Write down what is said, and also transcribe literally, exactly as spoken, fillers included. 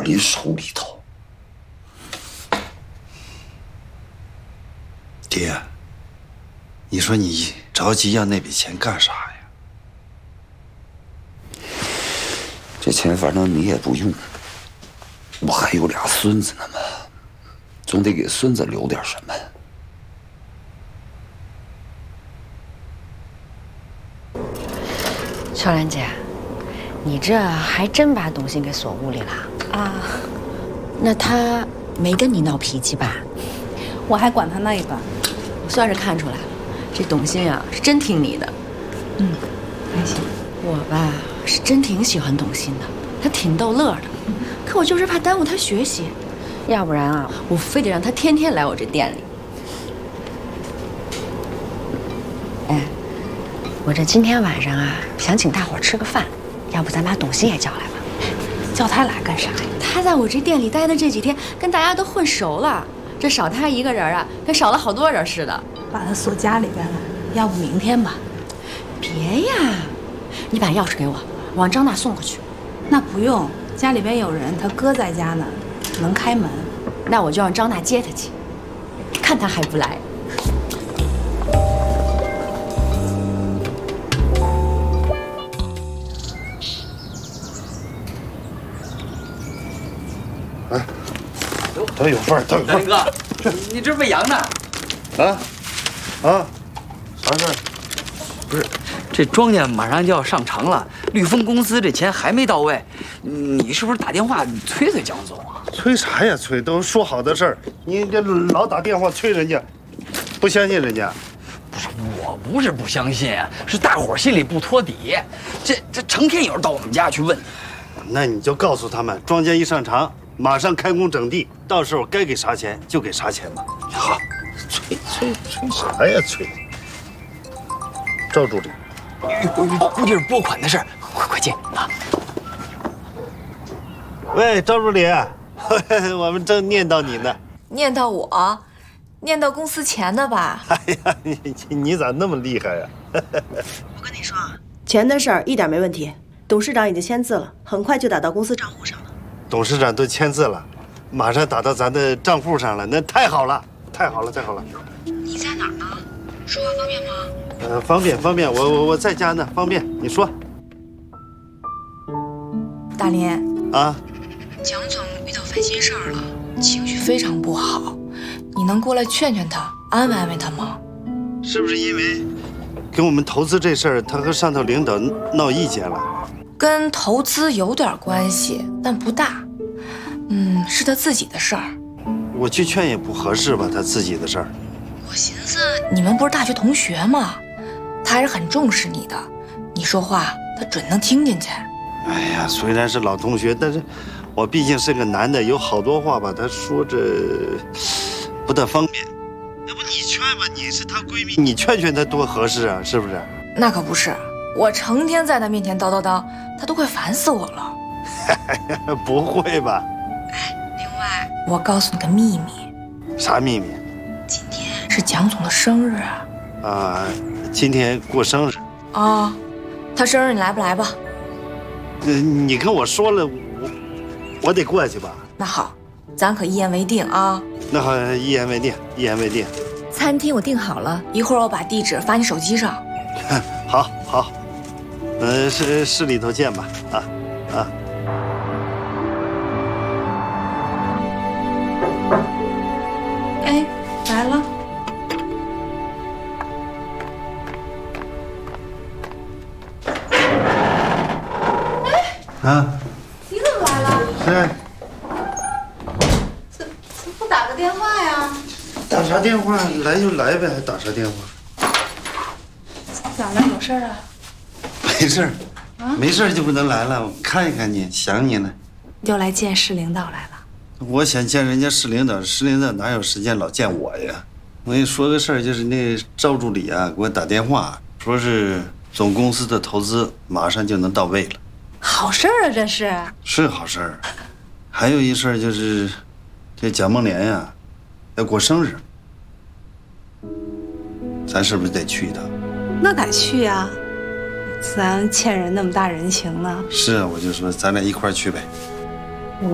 林手里头。爹，你说你着急要那笔钱干啥呀？这钱反正你也不用，我还有俩孙子呢嘛，总得给孙子留点什么。 秋兰姐，你这还真把董卿给锁屋里了啊？那他没跟你闹脾气吧？ 我还管他那一把。 我算是看出来了，这董卿啊是真听你的。 嗯，还行。 我吧是真挺喜欢董卿的，她挺逗乐的。可我就是怕耽误她学习，要不然啊，我非得让她天天来我这店里。哎，我这今天晚上啊想请大伙吃个饭，要不咱把董卿也叫来吧？ 叫他来干啥呀？ 他在我这店里待的这几天，跟大家都混熟了。这少他一个人啊，跟少了好多人似的。 把他锁家里边了，要不明天吧？ 别呀，你把钥匙给我，我让张娜送过去。 那不用，家里边有人，他哥在家呢，能开门。 那我就让张娜接他去，看他还不来。 哎，都有份儿，都有份儿。 大哥，你这喂羊呢？ 啊啊，啥事儿？ 不是，这庄稼马上就要上场了，绿丰公司这钱还没到位，你是不是打电话催催蒋总啊？ 催啥呀？催，都说好的事儿，你这老打电话催人家，不相信人家。 不是，我不是不相信，是大伙儿心里不托底。这这成天有人到我们家去问。 那你就告诉他们，庄稼一上场，马上开工整地，到时候该给啥钱就给啥钱吧。 好， 催催催啥呀？催！赵助理， 估估计是拨款的事儿，快快进啊！ 喂，赵助理，我们正念叨你呢。 念叨我，念叨公司钱呢吧？ 哎呀，你你咋那么厉害呀？ 我跟你说啊，钱的事儿一点没问题，董事长已经签字了，很快就打到公司账户上了。 董事长都签字了，马上打到咱的账户上了，那太好了，太好了，太好了。 你在哪儿呢？说话方便吗？ 呃，方便方便，我我我在家呢，方便，你说。 大林啊， 蒋总遇到烦心事儿了，情绪非常不好，你能过来劝劝他，安慰安慰他吗？ 是不是因为跟我们投资这事儿，他和上头领导闹意见了？ 跟投资有点关系，但不大。嗯，是他自己的事儿。 我去劝也不合适吧，他自己的事儿。 我寻思， 你们不是大学同学吗？他还是很重视你的，你说话他准能听进去。 哎呀，虽然是老同学，但是我毕竟是个男的，有好多话吧，他说着不大方便。要不你劝吧，你是她闺蜜，你劝劝她多合适啊，是不是？ 那可不是，我成天在他面前叨叨叨，他都快烦死我了。 不会吧？ 另外， 我告诉你个秘密。 啥秘密？ 今天是蒋总的生日啊！ 啊，今天过生日啊，他生日你来不来吧？ 呃，你跟我说了，我我得过去吧？ 那好，咱可一言为定啊！ 那好，一言为定，一言为定。 餐厅我订好了，一会儿我把地址发你手机上。 好，好，呃，市市里头见吧，啊啊。 哎，来了。 啊， 你怎么来了？ 是。 怎怎么不打个电话呀？ 打啥电话？来就来呗，还打啥电话？ 咋了？有事儿啊？ 没事儿，啊、没事儿就不能来了。我看一看你，想你呢。 就来见市领导来了。 我想见人家市领导，市领导哪有时间老见我呀？我跟你说个事儿，就是那赵助理啊，给我打电话，说是总公司的投资马上就能到位了。 好事儿啊，这是。 是好事儿。还有一事儿就是，这蒋梦莲呀，要过生日，咱是不是得去一趟？ 那得去呀，咱欠人那么大人情呢。 是啊，我就说咱俩一块儿去呗。